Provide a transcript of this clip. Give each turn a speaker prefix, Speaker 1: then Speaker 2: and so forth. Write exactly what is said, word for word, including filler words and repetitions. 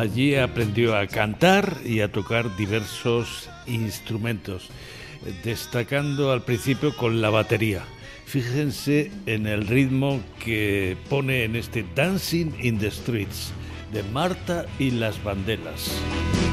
Speaker 1: Allí aprendió a cantar y a tocar diversos instrumentos, destacando al principio con la batería. Fíjense en el ritmo que pone en este Dancing in the Streets de Marta y las Vandellas.